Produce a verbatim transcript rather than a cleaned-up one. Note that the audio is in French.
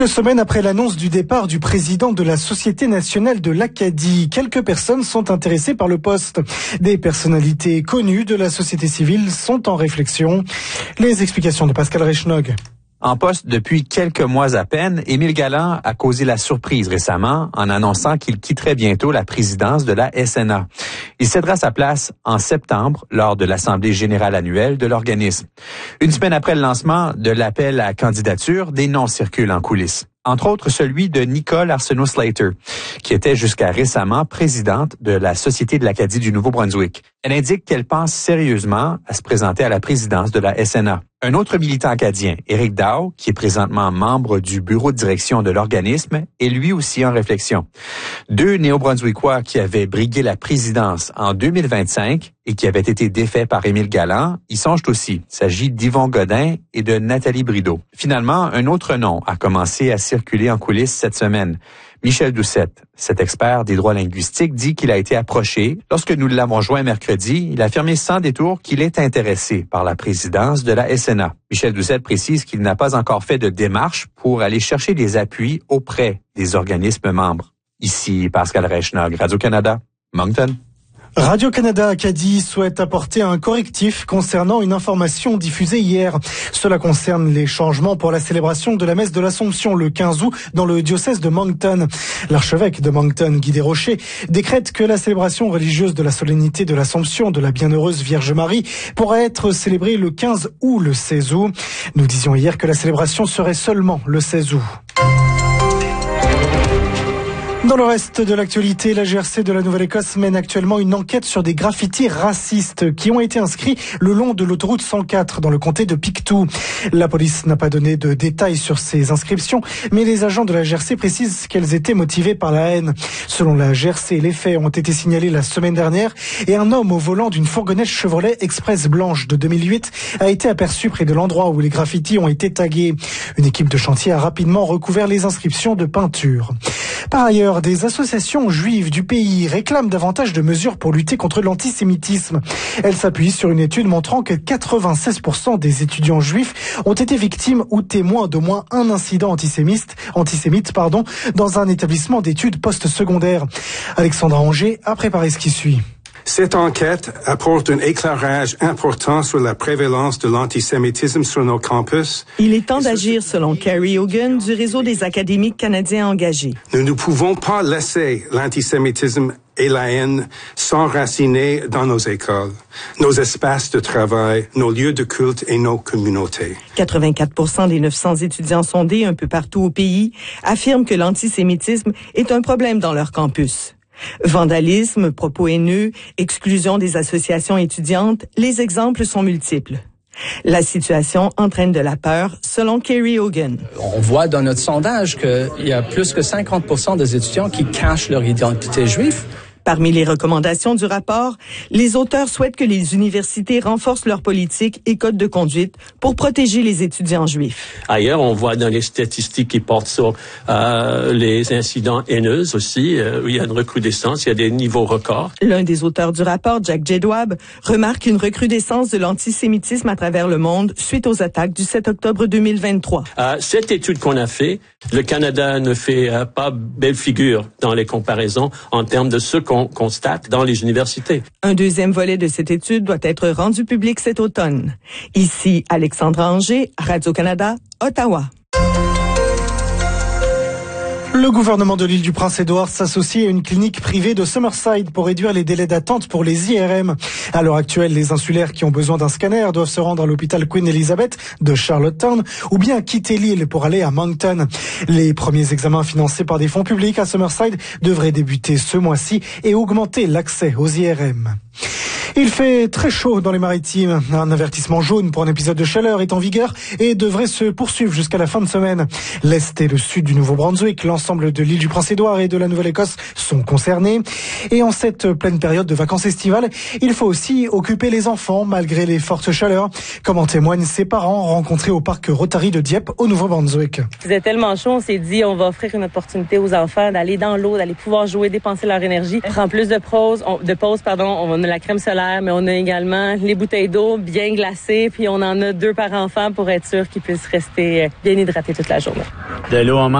Une semaine après l'annonce du départ du président de la Société nationale de l'Acadie, quelques personnes sont intéressées par le poste. Des personnalités connues de la société civile sont en réflexion. Les explications de Pascal Reichnog. En poste depuis quelques mois à peine, Émile Galland a causé la surprise récemment en annonçant qu'il quitterait bientôt la présidence de la S N A. Il cédera sa place en septembre lors de l'Assemblée générale annuelle de l'organisme. Une semaine après le lancement de l'appel à candidature, des noms circulent en coulisses. Entre autres celui de Nicole Arsenault-Slater, qui était jusqu'à récemment présidente de la Société de l'Acadie du Nouveau-Brunswick. Elle indique qu'elle pense sérieusement à se présenter à la présidence de la S N A. Un autre militant acadien, Éric Dow, qui est présentement membre du bureau de direction de l'organisme, est lui aussi en réflexion. Deux néo-brunswickois qui avaient brigué la présidence en deux mille vingt-cinq et qui avaient été défaits par Émile Galland, y songent aussi. Il s'agit d'Yvon Godin et de Nathalie Brideau. Finalement, un autre nom a commencé à circuler en coulisses cette semaine. Michel Doucette, cet expert des droits linguistiques, dit qu'il a été approché. Lorsque nous l'avons joint mercredi, il a affirmé sans détour qu'il est intéressé par la présidence de la S N A. Michel Doucette précise qu'il n'a pas encore fait de démarche pour aller chercher des appuis auprès des organismes membres. Ici Pascal Reichnog, Radio-Canada, Moncton. Radio-Canada Acadie souhaite apporter un correctif concernant une information diffusée hier. Cela concerne les changements pour la célébration de la messe de l'Assomption le quinze août dans le diocèse de Moncton. L'archevêque de Moncton, Guy Desrochers, décrète que la célébration religieuse de la solennité de l'Assomption de la Bienheureuse Vierge Marie pourra être célébrée le quinze ou le seize août. Nous disions hier que la célébration serait seulement le seize août. Dans le reste de l'actualité, la G R C de la Nouvelle-Écosse mène actuellement une enquête sur des graffitis racistes qui ont été inscrits le long de l'autoroute cent quatre dans le comté de Pictou. La police n'a pas donné de détails sur ces inscriptions, mais les agents de la G R C précisent qu'elles étaient motivées par la haine. Selon la G R C, les faits ont été signalés la semaine dernière et un homme au volant d'une fourgonnette Chevrolet Express blanche de deux mille huit a été aperçu près de l'endroit où les graffitis ont été tagués. Une équipe de chantier a rapidement recouvert les inscriptions de peinture. Par ailleurs, des associations juives du pays réclament davantage de mesures pour lutter contre l'antisémitisme. Elles s'appuient sur une étude montrant que quatre-vingt-seize pour cent des étudiants juifs ont été victimes ou témoins d'au moins un incident antisémite, antisémite pardon, dans un établissement d'études postsecondaires. Alexandra Anger a préparé ce qui suit. Cette enquête apporte un éclairage important sur la prévalence de l'antisémitisme sur nos campus. Il est temps d'agir, selon Carrie Hogan, du réseau des académiques canadiens engagés. Nous ne pouvons pas laisser l'antisémitisme et la haine s'enraciner dans nos écoles, nos espaces de travail, nos lieux de culte et nos communautés. quatre-vingt-quatre pour cent des neuf cents étudiants sondés un peu partout au pays affirment que l'antisémitisme est un problème dans leur campus. Vandalisme, propos haineux, exclusion des associations étudiantes, les exemples sont multiples. La situation entraîne de la peur, selon Carrie Hogan. On voit dans notre sondage qu'il y a plus que cinquante pour cent des étudiants qui cachent leur identité juive. Parmi les recommandations du rapport, les auteurs souhaitent que les universités renforcent leurs politiques et codes de conduite pour protéger les étudiants juifs. Ailleurs, on voit dans les statistiques qui portent sur euh, les incidents haineux aussi, euh, il y a une recrudescence, il y a des niveaux records. L'un des auteurs du rapport, Jack Jedwab, remarque une recrudescence de l'antisémitisme à travers le monde suite aux attaques du sept octobre deux mille vingt-trois. Euh, cette étude qu'on a fait, le Canada ne fait euh, pas belle figure dans les comparaisons en termes de ce qu'on constate dans les universités. Un deuxième volet de cette étude doit être rendu public cet automne. Ici, Alexandra Anger, Radio-Canada, Ottawa. Le gouvernement de l'île du Prince-Édouard s'associe à une clinique privée de Summerside pour réduire les délais d'attente pour les I R M. À l'heure actuelle, les insulaires qui ont besoin d'un scanner doivent se rendre à l'hôpital Queen Elizabeth de Charlottetown ou bien quitter l'île pour aller à Moncton. Les premiers examens financés par des fonds publics à Summerside devraient débuter ce mois-ci et augmenter l'accès aux I R M. Il fait très chaud dans les maritimes. Un avertissement jaune pour un épisode de chaleur est en vigueur et devrait se poursuivre jusqu'à la fin de semaine. L'Est et le Sud du Nouveau-Brunswick, l'ensemble de l'île du Prince-Édouard et de la Nouvelle-Écosse sont concernés. Et en cette pleine période de vacances estivales, il faut aussi occuper les enfants malgré les fortes chaleurs, comme en témoignent ses parents rencontrés au parc Rotary de Dieppe au Nouveau-Brunswick. C'était tellement chaud, on s'est dit on va offrir une opportunité aux enfants d'aller dans l'eau, d'aller pouvoir jouer, dépenser leur énergie. On prend plus de pauses, on, de pauses, pardon, on a la crème solaire. scolaire, mais on a également les bouteilles d'eau bien glacées, puis on en a deux par enfant pour être sûr qu'ils puissent rester bien hydratés toute la journée. De l'eau en